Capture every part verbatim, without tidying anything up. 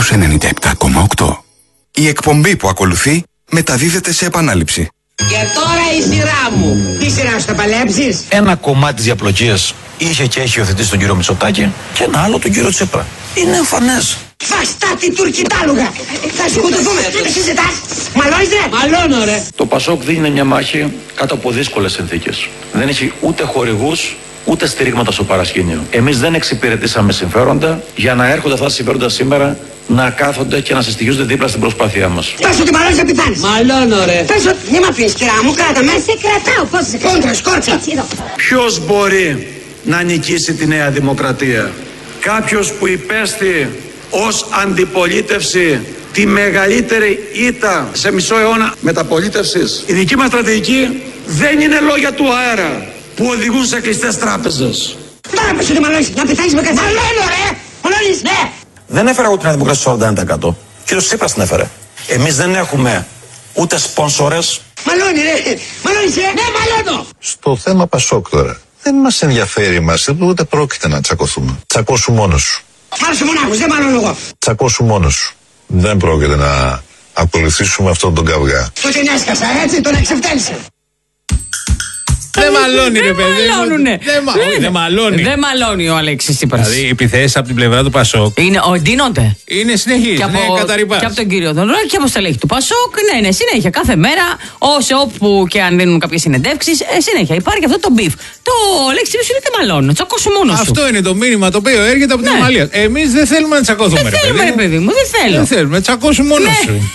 στους ενενήντα επτά κόμμα οκτώ. Η εκπομπή που ακολουθεί μεταδίδεται σε επανάληψη. Και τώρα η σειρά μου. Τι σειρά σου θα παλέψεις? Ένα κομμάτι της διαπλοκής είχε και έχει υιοθετήσει τον κύριο Μητσοτάκη και ένα άλλο τον κύριο Τσίπρα. Είναι εμφανές. Φαστάτη τουρκιτάλουγα. Θα σκοτωθούμε. Τι συζητάς? Μαλώνεις ρε? Μαλώνω ρε. Το Πασόκ δίνει μια μάχη κάτω από δύσκολες συνθήκες. Δεν έχει ούτε χορηγούς ούτε στηρίγματα στο παρασκήνιο. Εμείς δεν εξυπηρετήσαμε συμφέροντα για να έρχονται αυτά τα συμφέροντα σήμερα να κάθονται και να συστοιχίζονται δίπλα στην προσπάθειά μας. Πες ότι μαλώνεις να πεθάνεις. Μαλώνω ρε. Πες ότι μη μ' αφήνεις κυρά μου, κράτα με. Σε κρατάω, πώς σε κρατάω. Κόντρα, σκόρτσα. Ποιος μπορεί να νικήσει τη Νέα Δημοκρατία? Κάποιος που υπέστη ως αντιπολίτευση τη μεγαλύτερη ήττα σε μισό αιώνα μεταπολίτευσης. Η δική μας στρατηγική δεν είναι λόγια του αέρα που οδηγούν σε κλειστές τράπεζες. Τώρα πες ότι μαλώνεις να πεθάνεις με καθένα. Μαλώνω ρε. Μαλώνεις ναι. Δεν έφερα εγώ την Νέα Δημοκρατία στο σαράντα ένα τοις εκατό. Ο κύριος Τσίπρας την έφερε. Εμείς δεν έχουμε ούτε σπονσόρες. Μαλώνει ρε. Μαλώνεις ρε. Ναι, μαλώνω. Στο θέμα Πασόκ τώρα. Δεν μας ενδιαφέρει εμάς, ούτε πρόκειται να τσακωθούμε. Τσακώσου μόνος σου. Άρεσε μονάχος, δεν μαλώνω εγώ. Τσακώσου μόνος σου. Δεν πρόκειται να ακολουθήσουμε αυτόν τον καυγά. Το την έσκασα έτσι, τον εξευτέλισε. Δεν μαλώνει, ρε παιδί. Δεν μαλώνει. Δεν μαλώνει ο Αλέξης Τσίπρας. Δηλαδή, οι επιθέσεις από την πλευρά του Πασόκ είναι εντείνονται. Είναι συνεχείς, είναι καταρρυπάς. Και από τον κύριο Δονρό και από το στελέχη του Πασόκ. Ναι, ναι, συνέχεια. Κάθε μέρα, όσο όπου και αν δίνουν κάποιες συνεντεύξεις, ε, συνέχεια υπάρχει αυτό το μπιφ. Το Αλέξη Τσίπρας είναι και μαλώνει. Τσακώσου μόνο σου. Αυτό είναι το μήνυμα το οποίο έρχεται από την Αμαλία. Εμείς δεν θέλουμε να τσακώθουμε, ρε παιδί. Δεν θέλουμε, ρε παιδί μου, δεν θέλω. Δεν θέλουμε, τσακώσου μόνο σου.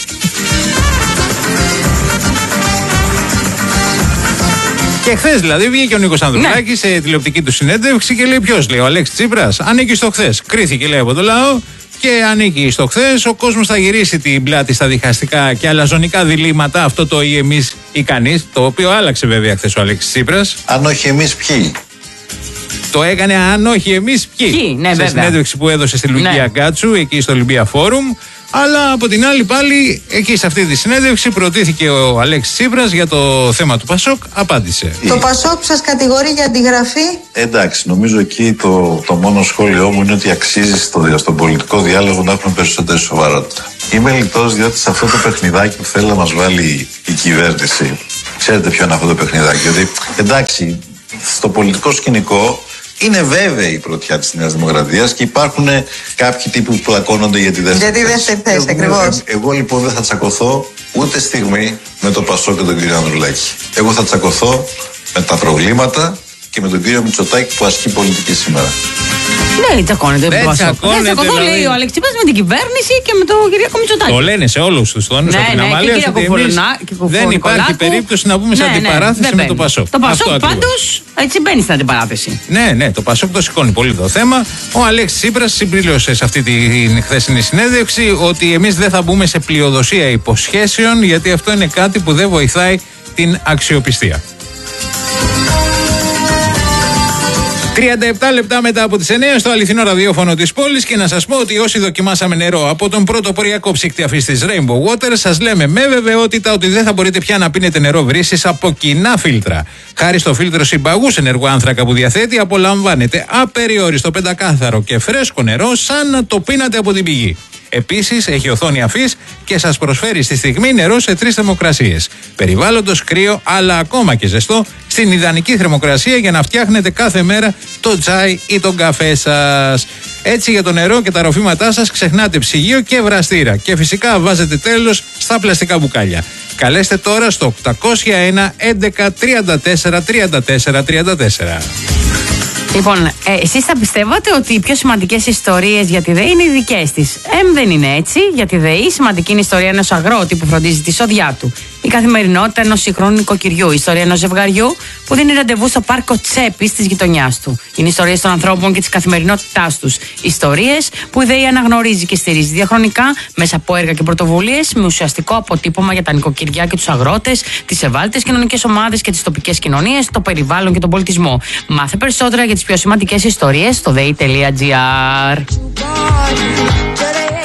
Και χθες δηλαδή βγήκε ο Νίκος Ανδρουλάκης ναι. σε τηλεοπτική του συνέντευξη και λέει ποιος, λέει, ο Αλέξης Τσίπρας ανήκει στο χθες. Κρίθηκε, λέει, από το λαό και ανήκει στο χθες. Ο κόσμος θα γυρίσει την πλάτη στα διχαστικά και αλαζονικά διλήμματα, αυτό το ή εμείς ή κανείς, το οποίο άλλαξε βέβαια χθες ο Αλέξης Τσίπρας. Αν όχι εμείς ποιοι. Το έκανε αν όχι εμείς ποιοι. ποιοι ναι, σε βέβαια. συνέντευξη που έδωσε στη Λουκία ναι. Γκάτσου, εκεί στο Ολυμπία Φόρουμ. Αλλά από την άλλη πάλι εκεί σε αυτή τη συνέντευξη προτίθηκε ο Αλέξης Τσίπρας για το θέμα του Πασόκ, απάντησε. Το Πασόκ σας κατηγορεί για αντιγραφή. Εντάξει, νομίζω εκεί το, το μόνο σχόλιο μου είναι ότι αξίζει στο, στον πολιτικό διάλογο να έχουμε περισσότερη σοβαρότητα. Είμαι λιτός διότι σε αυτό το παιχνιδάκι που θέλει να μας βάλει η κυβέρνηση, ξέρετε ποιο είναι αυτό το παιχνιδάκι, ότι εντάξει, στο πολιτικό σκηνικό είναι βέβαιη η πρωτιά της Νέας Δημοκρατίας και υπάρχουν κάποιοι τύποι που πλακώνονται για τη δεύτερη θέση. Για τη δεύτερη θέση, ακριβώς. Εγώ λοιπόν δεν θα τσακωθώ ούτε στιγμή με τον Πασόκ και τον κύριο Ανδρουλάκη. Εγώ θα τσακωθώ με τα προβλήματα και με τον κύριο Μητσοτάκη που ασκεί πολιτική σήμερα. Ναι, τσακώνεται. Δεν τσακώνεται. Λέει ο Αλέξης Τσίπρας με την κυβέρνηση και με τον Κυριάκο Μητσοτάκη. Το λένε σε όλους τους τόνους από την Αμαλία ότι εμείς δεν υπάρχει περίπτωση να μπούμε σε αντιπαράθεση με το Πασόκ. Το Πασόκ πάντως έτσι μπαίνει στην αντιπαράθεση. Ναι, ναι, το Πασόκ το σηκώνει πολύ το θέμα. Ο Αλέξης Τσίπρας συμπλήρωσε σε αυτή την χθεσινή συνέντευξη ότι εμείς δεν θα μπούμε σε πλειοδοσία υποσχέσεων γιατί αυτό είναι κάτι που δεν βοηθάει την αξιοπιστία. τριάντα επτά λεπτά μετά από τις εννιά στο αληθινό ραδιόφωνο της πόλης και να σας πω ότι όσοι δοκιμάσαμε νερό από τον πρώτο ποριακό ψύκτη αφής της Rainbow Water σας λέμε με βεβαιότητα ότι δεν θα μπορείτε πια να πίνετε νερό βρύσης από κοινά φίλτρα. Χάρη στο φίλτρο συμπαγούς ενεργού άνθρακα που διαθέτει απολαμβάνετε απεριόριστο πεντακάθαρο και φρέσκο νερό σαν να το πίνατε από την πηγή. Επίσης έχει οθόνη αφής και σας προσφέρει στη στιγμή νερό σε τρεις θερμοκρασίες. Περιβάλλοντος, κρύο αλλά ακόμα και ζεστό στην ιδανική θερμοκρασία για να φτιάχνετε κάθε μέρα το τσάι ή τον καφέ σας. Έτσι για το νερό και τα ροφήματά σας ξεχνάτε ψυγείο και βραστήρα και φυσικά βάζετε τέλος στα πλαστικά μπουκάλια. Καλέστε τώρα στο οκτακόσια ένα έντεκα τριάντα τέσσερα τριάντα τέσσερα τριάντα τέσσερα. Λοιπόν, ε, εσείς θα πιστεύατε ότι οι πιο σημαντικές ιστορίες για τη ΔΕΗ είναι οι δικές της. Εμ, δεν είναι έτσι. Για τη ΔΕΗ σημαντική είναι η ιστορία ενός αγρότη που φροντίζει τη σοδιά του. Η καθημερινότητα ενός σύγχρονου νοικοκυριού. Η ιστορία ενός ζευγαριού που δίνει ραντεβού στο πάρκο Τσέπης της γειτονιάς του. Είναι ιστορίες των ανθρώπων και της καθημερινότητάς τους. Ιστορίες που η ΔΕΗ αναγνωρίζει και στηρίζει διαχρονικά μέσα από έργα και πρωτοβουλίες με ουσιαστικό αποτύπωμα για τα νοικοκυριά και τους αγρότες, τις ευάλωτες κοινωνικές ομάδες και τις τοπικές κοινωνίες, το περιβάλλον και τον πολιτισμό. Μάθε περισσότερα για τις πιο σημαντικές ιστορίες στο δέι τελεία τζι άρ.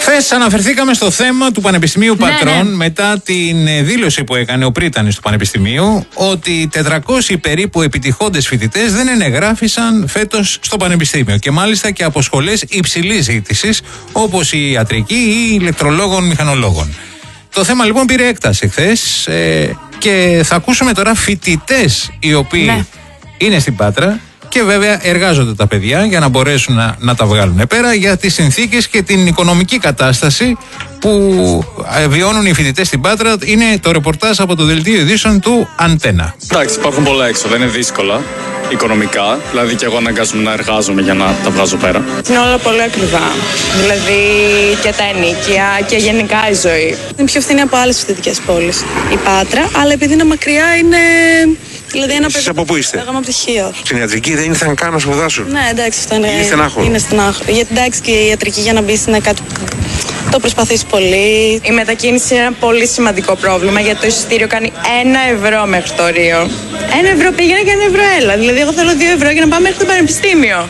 Χθες αναφερθήκαμε στο θέμα του Πανεπιστημίου Ναι, Πατρών ναι. μετά την ε, δήλωση που έκανε ο πρίτανης του Πανεπιστημίου ότι τετρακόσιοι περίπου επιτυχόντες φοιτητές δεν ενεγράφησαν φέτος στο Πανεπιστήμιο και μάλιστα και από σχολές υψηλής ζήτησης όπως η ιατρική ή ηλεκτρολόγων μηχανολόγων. Το θέμα λοιπόν πήρε έκταση χθες ε, και θα ακούσουμε τώρα φοιτητές οι οποίοι Ναι. είναι στην Πάτρα και βέβαια εργάζονται τα παιδιά για να μπορέσουν να, να τα βγάλουν πέρα για τις συνθήκες και την οικονομική κατάσταση που ε, βιώνουν οι φοιτητές στην Πάτρα. Είναι το ρεπορτάζ από το δελτίο ειδήσεων του Αντένα. Εντάξει, υπάρχουν πολλά έξοδα, είναι δύσκολα οικονομικά. Δηλαδή και εγώ αναγκάζομαι να εργάζομαι για να τα βγάζω πέρα. Είναι όλα πολύ ακριβά. Δηλαδή και τα ενίκια και γενικά η ζωή. Είναι πιο φθηνή από άλλες φοιτητικές πόλεις η Πάτρα, αλλά επειδή είναι μακριά είναι. Δηλαδή ένα Εσείς παιδί... από πού είστε? Εγώ είμαι από πτυχίο. Στην ιατρική δεν ήρθαν καν να σπουδάσουν. Ναι, εντάξει, αυτό είναι. Είναι στενάχωρο. Είναι στενάχωρο. Γιατί εντάξει και η ιατρική για να μπει είναι κάτι που το προσπαθείς πολύ. Η μετακίνηση είναι ένα πολύ σημαντικό πρόβλημα γιατί το εισιτήριο κάνει ένα ευρώ μέχρι το Ρίο. Ένα ευρώ πήγαινε και ένα ευρώ έλα. Δηλαδή, εγώ θέλω δύο ευρώ για να πάω μέχρι το πανεπιστήμιο.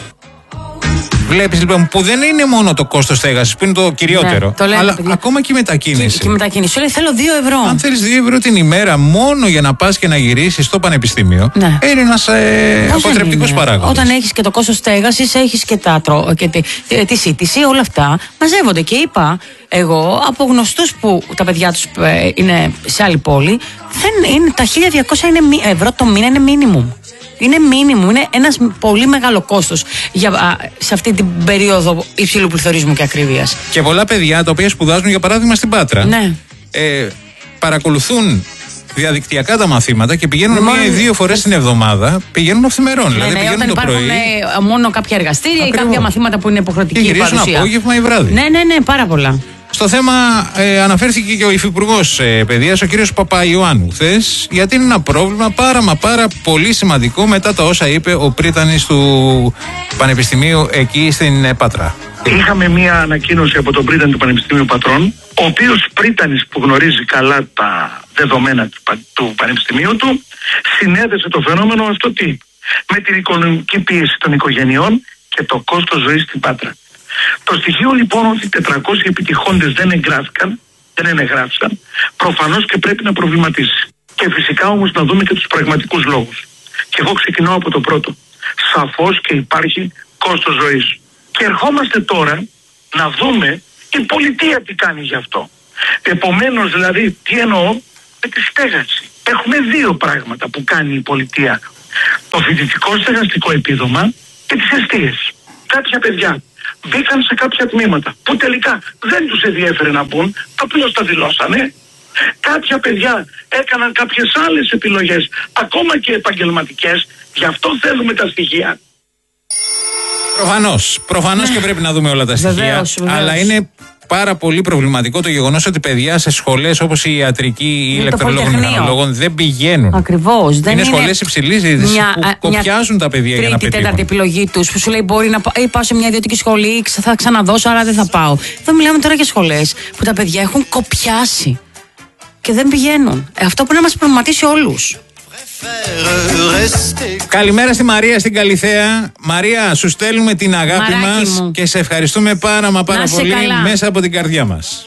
Βλέπεις λοιπόν που δεν είναι μόνο το κόστος στέγασης που είναι το κυριότερο, Ναι, το λέμε, αλλά παιδιά. ακόμα και η μετακίνηση. Και, και μετακίνηση. Σου λέει θέλω δύο ευρώ. Αν θέλεις δύο ευρώ την ημέρα μόνο για να πας και να γυρίσεις στο πανεπιστήμιο, Ναι. είναι ένας ε, Πώς δεν αποτρεπτικός είναι? παράγοντας. Όταν έχεις και το κόστος στέγασης, έχεις και, τα, τρο- και τη, τη, τη σύντηση, όλα αυτά μαζεύονται. Και είπα εγώ από γνωστούς που τα παιδιά τους ε, είναι σε άλλη πόλη, δεν είναι, τα χίλια διακόσια είναι, μη- ευρώ το μήνα είναι μίνιμουμ. Είναι μίνιμουμ, είναι ένας πολύ μεγάλο κόστος για, α, σε αυτή την περίοδο υψηλού πληθωρισμού και ακρίβειας. Και πολλά παιδιά τα οποία σπουδάζουν για παράδειγμα στην Πάτρα Ναι. ε, παρακολουθούν διαδικτυακά τα μαθήματα και πηγαίνουν Μόνο- μία ή δύο φορές την εβδομάδα, πηγαίνουν αυθημερών. Ναι, Δηλαδή ναι, πηγαίνουν όταν το υπάρχουν πρωί ε, μόνο κάποια εργαστήρια Ακριβώς. ή κάποια μαθήματα που είναι υποχρεωτική και γυρίζουν παρουσία. απόγευμα ή βράδυ. Ναι, ναι, ναι, πάρα πολλά. Στο θέμα ε, αναφέρθηκε και ο Υφυπουργός ε, Παιδείας, ο κύριος Παπαϊωάννου, χθες, γιατί είναι ένα πρόβλημα πάρα μα πάρα πολύ σημαντικό μετά τα όσα είπε ο πρίτανης του Πανεπιστημίου εκεί στην ε, Πάτρα. Είχαμε μία ανακοίνωση από τον πρίτανη του Πανεπιστημίου Πατρών, ο οποίος πρίτανης που γνωρίζει καλά τα δεδομένα του, πα- του Πανεπιστημίου του, συνέδεσε το φαινόμενο αυτό τι, με την οικονομική πίεση των οικογενειών και το κόστος ζωής στην Πάτρα. Το στοιχείο λοιπόν ότι τετρακόσιοι επιτυχόντες δεν εγγράφηκαν, δεν ενεγράφησαν, προφανώς και πρέπει να προβληματίσει. Και φυσικά όμως να δούμε και τους πραγματικούς λόγους. Και εγώ ξεκινάω από το πρώτο. Σαφώς και υπάρχει κόστος ζωής. Και ερχόμαστε τώρα να δούμε η πολιτεία τι κάνει γι' αυτό. Επομένως δηλαδή τι εννοώ με τη στέγαση. Έχουμε δύο πράγματα που κάνει η πολιτεία. Το φοιτητικό στεγαστικό επίδομα και τις εστίες. Κάποια παιδιά μπήκαν σε κάποια τμήματα που τελικά δεν τους ενδιέφερε να μπουν, απλώς τα δηλώσανε. Κάποια παιδιά έκαναν κάποιες άλλες επιλογές, ακόμα και επαγγελματικές, γι' αυτό θέλουμε τα στοιχεία. Προφανώς, προφανώς και πρέπει να δούμε όλα τα στοιχεία, Βεβαίως, βεβαίως. αλλά είναι πάρα πολύ προβληματικό το γεγονός ότι παιδιά σε σχολές όπως η ιατρική ή η το ηλεκτρολόγων Πολυτεχνείο. μηχανολόγων δεν πηγαίνουν. Ακριβώς. Δεν είναι είναι σχολές υψηλής ζήτησης μια- που α, κοπιάζουν τα παιδιά για να τρίτη, τέταρτη πετύχουν. επιλογή τους που σου λέει μπορεί να πάω, ή πάω σε μια ιδιωτική σχολή, ή ξα- θα ξαναδώσω, άρα δεν θα πάω. Εδώ μιλάμε τώρα για σχολές που τα παιδιά έχουν κοπιάσει και δεν πηγαίνουν. Ε, αυτό πρέπει να μας προβληματίσει όλους. Καλημέρα στη Μαρία στην Καλιθέα. Μαρία, σου στέλνουμε την αγάπη Μαράκι μας μου. και σε ευχαριστούμε πάρα μα πάρα Να είσαι πολύ καλά. μέσα από την καρδιά μας.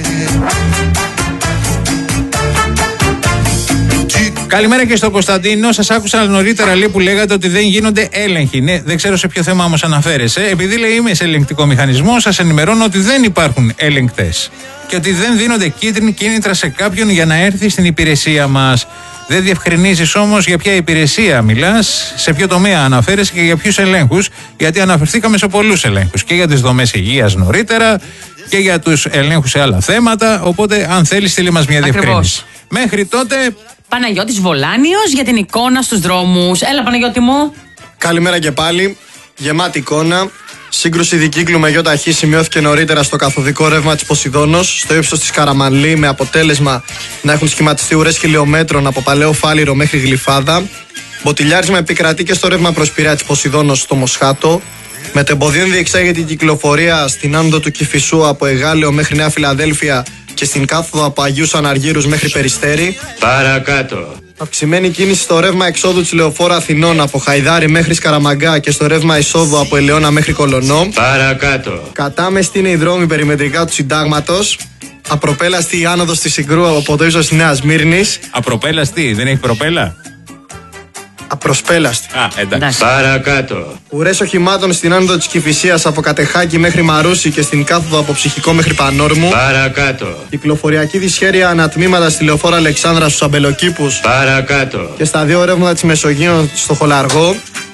Καλημέρα και στον Κωνσταντίνο. Σας άκουσα νωρίτερα λέει, που λέγατε ότι δεν γίνονται έλεγχοι. Ναι, δεν ξέρω σε ποιο θέμα όμως αναφέρεσαι. Επειδή λέει είμαι σε ελεγκτικό μηχανισμό, σας ενημερώνω ότι δεν υπάρχουν έλεγκτες και ότι δεν δίνονται κίτρινη κίνητρα σε κάποιον για να έρθει στην υπηρεσία μας. Δεν διευκρινίζεις όμως για ποια υπηρεσία μιλάς, σε ποιο τομέα αναφέρεσαι και για ποιους ελέγχους, γιατί αναφερθήκαμε σε πολλούς ελέγχους και για τις δομές υγείας νωρίτερα και για τους ελέγχους σε άλλα θέματα. Οπότε, αν θέλεις, στείλει μας μια Ακριβώς. διευκρίνηση. Μέχρι τότε. Παναγιώτης Βολάνιος για την εικόνα στους δρόμους. Έλα Παναγιώτη μου. Καλημέρα και πάλι. Γεμάτη εικόνα. Σύγκρουση δικύκλου με γιοταχή σημειώθηκε νωρίτερα στο καθοδικό ρεύμα της Ποσειδώνος, στο ύψος της Καραμανλή, με αποτέλεσμα να έχουν σχηματιστεί ουρές χιλιόμετρων από Παλαιό Φάληρο μέχρι Γλυφάδα. Μποτιλιάρισμα επικρατεί και στο ρεύμα προς Πειραιά της Ποσειδώνος στο Μοσχάτο. Μετεμποδίων διεξάγεται η κυκλοφορία στην άνοδο του Κηφισού από Εγάλεο μέχρι Νέα Φιλαδέλφια και στην κάθοδο από Αγίους Αναργύρους μέχρι Περιστέρη. Παρακάτω. Αυξημένη κίνηση στο ρεύμα εξόδου της λεωφόρου Αθηνών από Χαϊδάρη μέχρι Σκαραμαγκά και στο ρεύμα εισόδου από Ελαιώνα μέχρι Κολωνό. Παρακάτω. Κατάμεστη είναι οι δρόμοι περιμετρικά του Συντάγματος. Απροπέλαστη η άνοδος της Συγκρού από το ύψος της Νέας Σμύρνης. Απροπέλαστη, δεν έχει προπέλα. Απροσπέλαστη. Α, εντάξει. Παρακάτω. Ουρές οχημάτων στην άνοδο της Κηφισίας από Κατεχάκη μέχρι Μαρούσι και στην κάθοδο από Ψυχικό μέχρι Πανόρμου. Παρακάτω. Κυκλοφοριακή δυσχέρεια ανατμήματα στη λεωφόρο Αλεξάνδρα στους Αμπελοκήπους. Παρακάτω. Και στα δύο ρεύματα της Μεσογείου στο Χολαργό.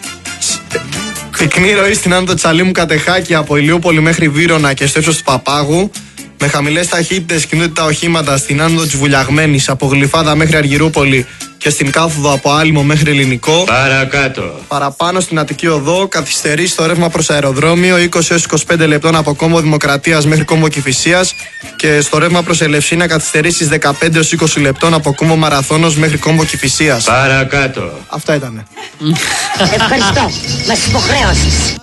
Πυκνή ροή στην άνοδο της Αλήμου Κατεχάκη από Ηλιούπολη μέχρι Βύρωνα και στο ύψος του Παπάγου. Με χαμηλές ταχύτητες κινούνται τα οχήματα στην άνοδο της Βουλιαγμένης από Γλυφάδα μέχρι Αργυρούπολη και στην κάθοδο από Άλυμο μέχρι Ελληνικό. Παρακάτω. Παραπάνω στην Αττική Οδό καθυστερεί στο ρεύμα προς αεροδρόμιο είκοσι έως είκοσι πέντε λεπτών από Κόμβο Δημοκρατίας μέχρι Κόμβο Κηφισίας και στο ρεύμα προς Ελευσίνα καθυστερεί στις δεκαπέντε έως είκοσι λεπτών από Κόμβο Μαραθώνος μέχρι Κόμβο Κηφισίας. Παρακάτω. Αυτά ήτανε. Ευχαριστώ. Μας υποχρέωσες.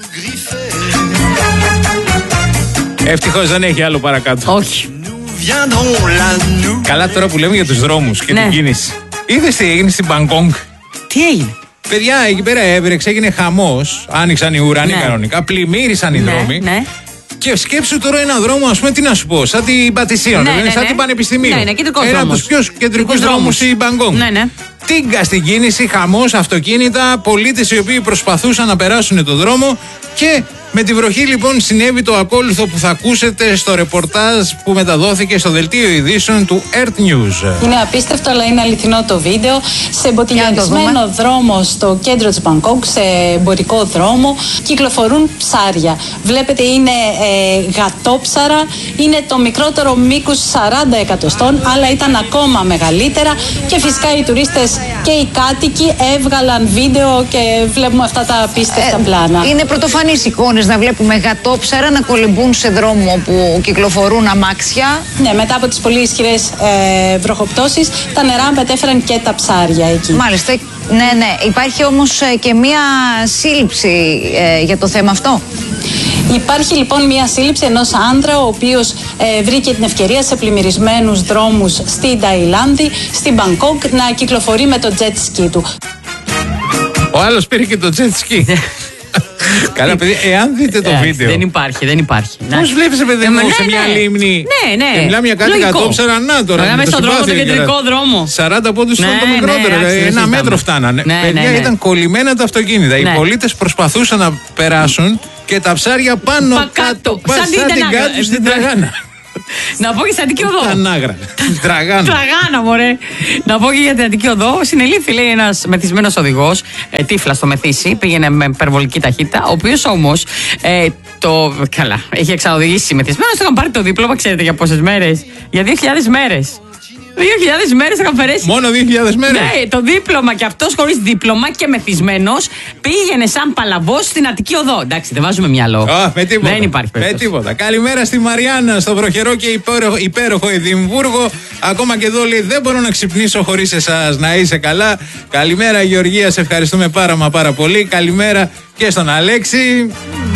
Ευτυχώς δεν έχει άλλο παρακάτω. Όχι. Καλά τώρα που λέμε για τους δρόμους και Ναι. την κίνηση. Είδες τι έγινε στην Μπαγκόγκ. Τι έγινε? Παιδιά, εκεί πέρα έβρεξε, έγινε χαμός. Άνοιξαν οι ουρανοί Ναι. κανονικά, πλημμύρισαν οι Ναι, δρόμοι. ναι. Και σκέψου τώρα ένα δρόμο, ας πούμε, τι να σου πω, σαν την Πατησίων, Ναι, ναι, ναι, σαν ναι. την Πανεπιστημίου. Ναι, ναι, κεντρικός ένα από δρόμος. τους πιο κεντρικούς Κεντρικούς δρόμους δρόμους. στην Μπαγκόγκ. Ναι, ναι. Τίγκα στην κίνηση, χαμός, αυτοκίνητα, πολίτες οι οποίοι προσπαθούσαν να περάσουν το δρόμο και με τη βροχή λοιπόν συνέβη το ακόλουθο που θα ακούσετε στο ρεπορτάζ που μεταδόθηκε στο δελτίο ειδήσεων του Earth News. Είναι απίστευτο, αλλά είναι αληθινό το βίντεο. Σε εμποτιλιαρισμένο δρόμο στο κέντρο της Μπαγκόγκ, σε εμπορικό δρόμο, κυκλοφορούν ψάρια. Βλέπετε, είναι ε, γατόψαρα, είναι το μικρότερο μήκους σαράντα εκατοστών, αλλά ήταν ακόμα μεγαλύτερα και φυσικά οι τουρίστες και οι κάτοικοι έβγαλαν βίντεο και βλέπουμε αυτά τα απίστευτα Ε, πλάνα. Είναι πρωτοφανείς εικόνες να βλέπουμε γατόψαρα να κολυμπούν σε δρόμο που κυκλοφορούν αμάξια. Ναι, μετά από τις πολύ ισχυρές ε, βροχοπτώσεις, τα νερά μετέφεραν και τα ψάρια εκεί. Μάλιστα, ναι, ναι. Υπάρχει όμως ε, και μία σύλληψη ε, για το θέμα αυτό. Υπάρχει λοιπόν μια σύλληψη ενός άντρα ο οποίος ε, βρήκε την ευκαιρία σε πλημμυρισμένους δρόμους στην Ταϊλάνδη, στην Μπαγκόγκ, να κυκλοφορεί με το jet ski του. Ο άλλος πήρε και το jet ski. Καλά, παιδί, εάν δείτε το Εντάξει, βίντεο. Δεν υπάρχει, δεν υπάρχει. Πώς βλέπεις, παιδί Ε, μου, ναι, σε μια ναι. λίμνη. Ναι, ναι. Και μιλάμε για κάτι Λογικό. γατόψαρα, να τώρα. Μιλάμε με το στον δρόμο, συμπάθειο τον κιόλας. κεντρικό δρόμο. σαράντα πόντους ήταν Ναι, το ναι, μικρότερο. εντάξει, δηλαδή, δεν ένα συζητάμε. μέτρο φτάνανε. Ναι, Παιδιά, ναι, ναι. ήταν κολλημένα τα αυτοκίνητα. Ναι. Οι πολίτες προσπαθούσαν να περάσουν και τα ψάρια πάνω Πα- κάτω. κάτω. Πα- Σαν την Σαν την Τανάγρα. κάτω στην τραγάνα. Να πω και στην Αττική Οδό. Τανάγρα. Τραγάνα. Τραγάνα, μωρέ. Να πω και για την Αττική Οδό. Συνελήφθη, λέει, ένα μεθυσμένο οδηγό, ε, τύφλα στο μεθύσι, πήγαινε με υπερβολική ταχύτητα. Ο οποίο όμω. Ε, το. Καλά, έχει εξαοδηγήσει μεθυσμένο. Το είχαν πάρει το δίπλωμα, ξέρετε για πόσε μέρε. Για δύο χιλιάδες μέρες. δύο χιλιάδες μέρες είχαν περάσει. Μόνο δύο χιλιάδες μέρες. Ναι, το δίπλωμα και αυτός χωρίς δίπλωμα και μεθυσμένος πήγαινε σαν παλαβός στην Αττική Οδό. Εντάξει, δεν βάζουμε μυαλό. Α, με τίποτα. Δεν υπάρχει Με περίπτωση. τίποτα. Καλημέρα στη Μαριάννα, στο βροχερό και υπέροχο, υπέροχο Εδιμβούργο. Ακόμα και εδώ λέει: δεν μπορώ να ξυπνήσω χωρίς εσάς. Να είσαι καλά. Καλημέρα, Γεωργία, σε ευχαριστούμε πάρα μα πάρα πολύ. Καλημέρα και στον Αλέξη.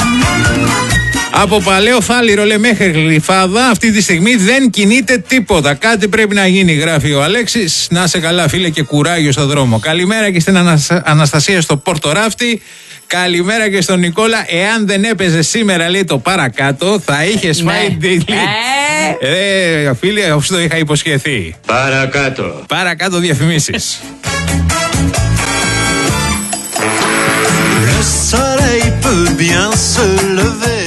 Από Παλαιό Φάληρο, λέει, μέχρι Γλυφάδα, αυτή τη στιγμή δεν κινείται τίποτα. Κάτι πρέπει να γίνει, γράφει ο Αλέξης. Να σε καλά, φίλε, και κουράγιο στο δρόμο. Καλημέρα και στην Ανα- Αναστασία στο Πόρτο Ράφτη. Καλημέρα και στον Νικόλα. Εάν δεν έπαιζε σήμερα, λέει, το παρακάτω, θα είχε φάει delete. Ε, φίλε, όπως το είχα υποσχεθεί. Παρακάτω. Παρακάτω διαφημίσεις. Le soleil peut bien se lever.